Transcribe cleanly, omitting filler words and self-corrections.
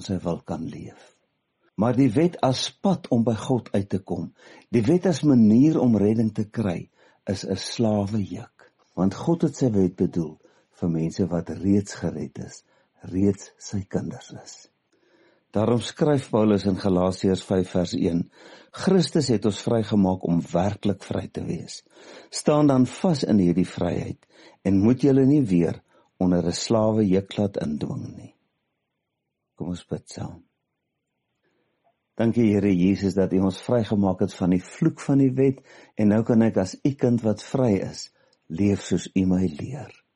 sy wil kan leef. Maar die wet as pad om by God uit te kom, die wet as manier om redding te kry, is 'n slawejuk. Want God het sy wet bedoel vir mense wat reeds gered is, reeds sy kinders is. Daarom skryf Paulus in Galasiërs 5 vers 1, Christus het ons vrygemaak om werklik vry te wees. Staan dan vas in hierdie vryheid en moet julle nie weer onder 'n slawejuk laat indwing nie. Kom ons bid saam. Dankie Here Jesus dat U ons vrygemaak het van die vloek van die wet en nou kan ek as U kind wat vry is, leef soos U my leer.